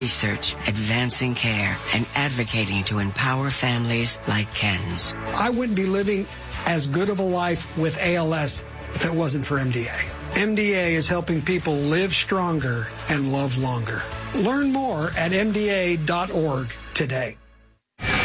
Research, advancing care, and advocating to empower families like Ken's. I wouldn't be living as good of a life with ALS if it wasn't for MDA. MDA is helping people live stronger and love longer. Learn more at MDA.org today.